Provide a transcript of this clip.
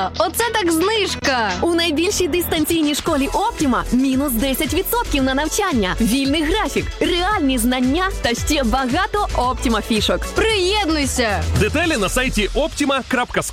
Круто! Оце так знижка! У найбільшій дистанційній школі Оптіма мінус 10% на навчання, вільний графік, реальні знання та ще багато Оптіма фішок. Приєднуйся! Деталі на сайті optima.skol.